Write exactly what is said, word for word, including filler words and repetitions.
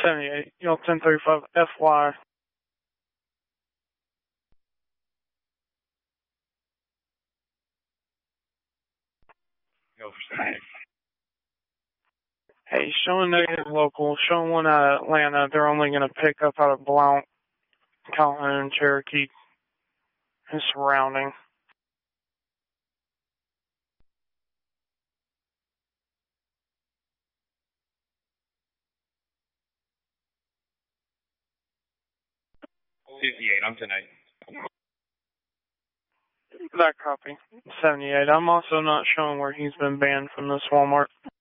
seventy-eight, Yacht ten thirty-five F Y. Go for seventy-eight. Hey, showing negative local, showing one out of Atlanta. They're only going to pick up out of Blount, Calhoun, Cherokee, and surrounding. fifty-eight, I'm tonight. That copy. seventy-eight. I'm also not showing where he's been banned from this Walmart.